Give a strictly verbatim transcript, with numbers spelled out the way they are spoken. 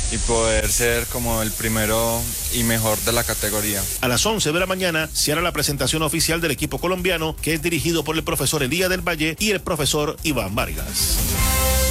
y poder ser como el primero y mejor de la categoría. A las once de la mañana se hará la presentación oficial del equipo colombiano, que es dirigido por el profesor Elías del Valle y el profesor Iván Vargas.